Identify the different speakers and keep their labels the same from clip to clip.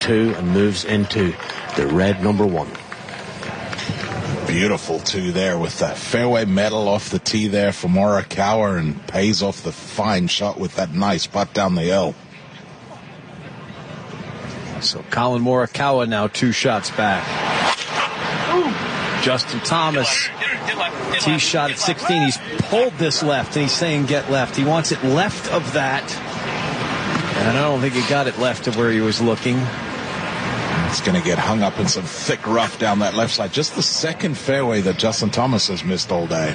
Speaker 1: 2 and moves into the red number 1.
Speaker 2: Beautiful 2 there with the fairway metal off the tee there for Morikawa, and pays off the fine shot with that nice putt down the hill.
Speaker 3: So Colin Morikawa now 2 shots back. Justin Thomas, tee shot at 16. He's pulled this left, and he's saying get left. He wants it left of that. And I don't think he got it left of where he was looking.
Speaker 2: It's going to get hung up in some thick rough down that left side. Just the second fairway that Justin Thomas has missed all day.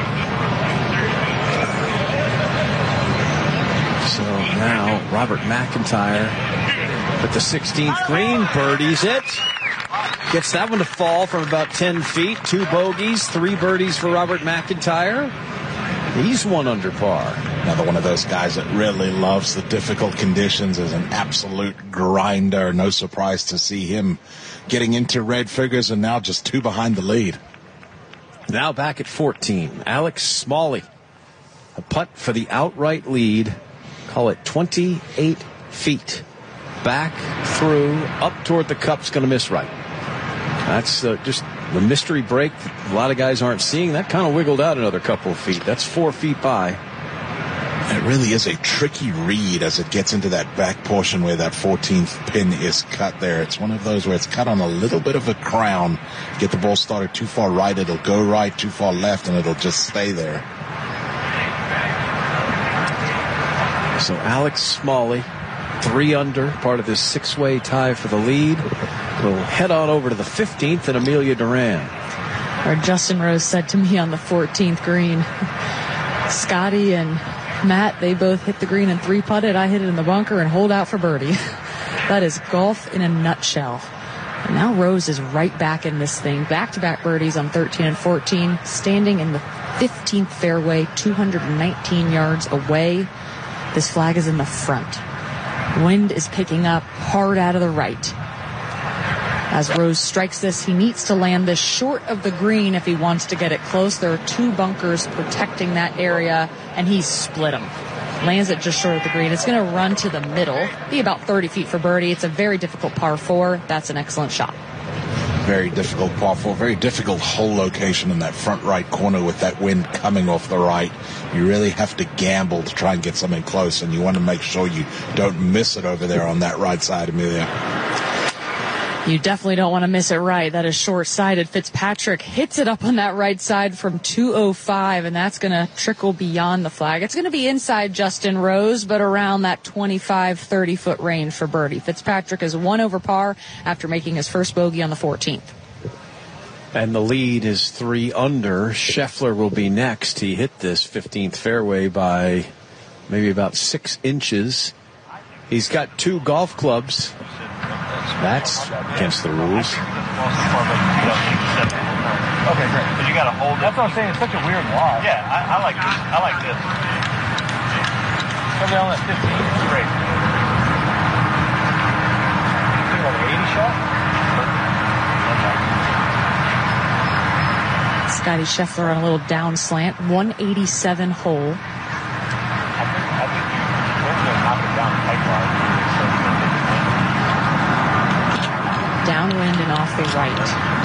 Speaker 3: So now Robert McIntyre at the 16th green, birdies it. Gets that one to fall from about 10 feet. 2 bogeys, 3 birdies for Robert McIntyre. He's 1 under par.
Speaker 2: Another one of those guys that really loves the difficult conditions, is an absolute grinder. No surprise to see him getting into red figures, and now just 2 behind the lead.
Speaker 3: Now back at 14, Alex Smalley. A putt for the outright lead. Call it 28 feet. Back through, up toward the cup's going to miss right. That's just the mystery break that a lot of guys aren't seeing. That kind of wiggled out another couple of feet. That's 4 feet by.
Speaker 2: It really is a tricky read as it gets into that back portion where that 14th pin is cut there. It's one of those where it's cut on a little bit of a crown. Get the ball started too far right, it'll go right, too far left, and it'll just stay there.
Speaker 3: So Alex Smalley, 3 under, part of this 6-way tie for the lead. We'll head on over to the 15th and Amelia Duran.
Speaker 4: Or Justin Rose said to me on the 14th green, Scotty and Matt, they both hit the green and 3-putted. I hit it in the bunker and hold out for birdie. That is golf in a nutshell. And now Rose is right back in this thing. Back-to-back birdies on 13 and 14, standing in the 15th fairway, 219 yards away. This flag is in the front. Wind is picking up hard out of the right. As Rose strikes this, he needs to land this short of the green if he wants to get it close. There are 2 bunkers protecting that area, and he's split them. Lands it just short of the green. It's going to run to the middle, be about 30 feet for birdie. It's a very difficult par 4. That's an excellent shot.
Speaker 2: Very difficult par 4, very difficult hole location in that front right corner with that wind coming off the right. You really have to gamble to try and get something close, and you want to make sure you don't miss it over there on that right side, Amelia.
Speaker 4: You definitely don't want to miss it right. That is short-sighted. Fitzpatrick hits it up on that right side from 205, and that's going to trickle beyond the flag. It's going to be inside Justin Rose, but around that 25, 30-foot range for birdie. Fitzpatrick is 1 over par after making his first bogey on the 14th.
Speaker 3: And the lead is 3 under. Scheffler will be next. He hit this 15th fairway by maybe about 6 inches. He's got 2 golf clubs. That's against the rules.
Speaker 5: Okay, great. But you got to hold it. That's what I'm saying. It's such a weird lie. Yeah, I like this. I like this. Somebody on that 15 is great. You think like an 80 shot?
Speaker 4: Scotty Scheffler on a little down slant, 187 hole.
Speaker 5: I think you're going to knock it down the pipeline.
Speaker 4: Downwind and off the right.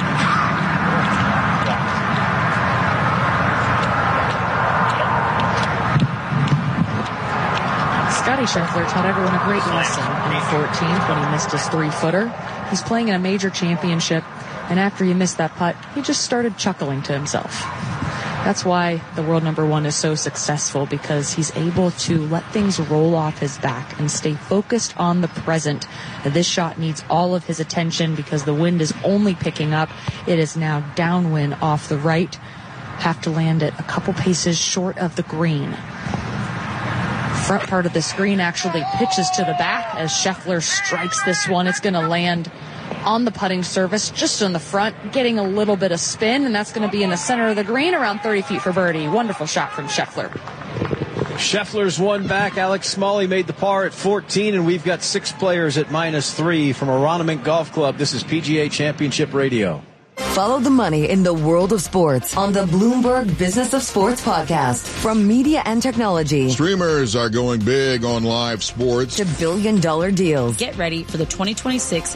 Speaker 4: Scotty Scheffler taught everyone a great lesson in the 14th when he missed his 3-footer. He's playing in a major championship, and after he missed that putt, he just started chuckling to himself. That's why the world number 1 is so successful, because he's able to let things roll off his back and stay focused on the present. This shot needs all of his attention because the wind is only picking up. It is now downwind off the right. Have to land it a couple paces short of the green. Front part of the screen actually pitches to the back as Scheffler strikes this one. It's going to land on the putting surface, just on the front, getting a little bit of spin, and that's going to be in the center of the green, around 30 feet for birdie. Wonderful shot from Scheffler.
Speaker 3: Scheffler's 1 back. Alex Smalley made the par at 14, and we've got 6 players at -3 from Aronimink Golf Club. This is PGA Championship Radio.
Speaker 6: Follow the money in the world of sports on the Bloomberg Business of Sports podcast. From media and technology.
Speaker 7: Streamers are going big on live sports.
Speaker 6: To billion-dollar deals.
Speaker 8: Get ready for the 2026